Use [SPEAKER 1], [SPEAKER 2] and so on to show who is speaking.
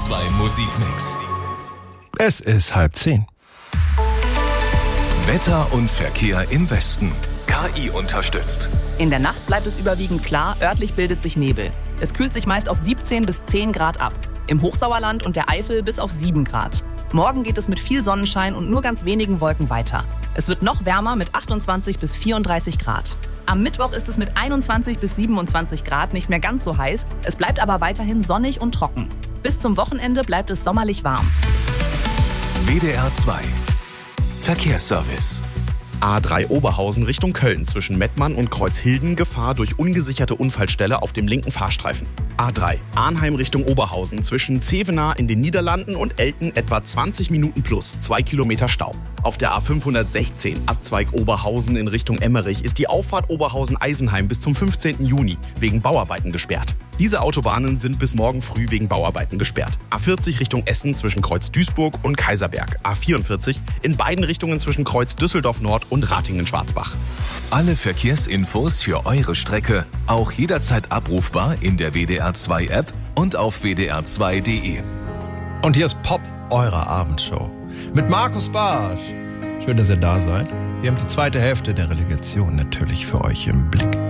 [SPEAKER 1] 2 Musikmix.
[SPEAKER 2] Es ist 9:30.
[SPEAKER 1] Wetter und Verkehr im Westen. KI unterstützt.
[SPEAKER 3] In der Nacht bleibt es überwiegend klar, örtlich bildet sich Nebel. Es kühlt sich meist auf 17 bis 10 Grad ab. Im Hochsauerland und der Eifel bis auf 7 Grad. Morgen geht es mit viel Sonnenschein und nur ganz wenigen Wolken weiter. Es wird noch wärmer mit 28 bis 34 Grad. Am Mittwoch ist es mit 21 bis 27 Grad nicht mehr ganz so heiß. Es bleibt aber weiterhin sonnig und trocken. Bis zum Wochenende bleibt es sommerlich warm.
[SPEAKER 1] WDR 2 Verkehrsservice.
[SPEAKER 4] A3 Oberhausen Richtung Köln zwischen Mettmann und Kreuzhilden Gefahr durch ungesicherte Unfallstelle auf dem linken Fahrstreifen. A3 Arnheim Richtung Oberhausen zwischen Zevenaar in den Niederlanden und Elten etwa 20 Minuten plus 2 Kilometer Stau. Auf der A516 Abzweig Oberhausen in Richtung Emmerich ist die Auffahrt Oberhausen-Eisenheim bis zum 15. Juni wegen Bauarbeiten gesperrt. Diese Autobahnen sind bis morgen früh wegen Bauarbeiten gesperrt. A40 Richtung Essen zwischen Kreuz Duisburg und Kaiserberg. A44 in beiden Richtungen zwischen Kreuz Düsseldorf Nord und Ratingen-Schwarzbach.
[SPEAKER 1] Alle Verkehrsinfos für eure Strecke auch jederzeit abrufbar in der WDR 2 App und auf wdr2.de.
[SPEAKER 2] Und hier ist Pop, eure Abendshow. Mit Markus Barsch. Schön, dass ihr da seid. Wir haben die zweite Hälfte der Relegation natürlich für euch im Blick.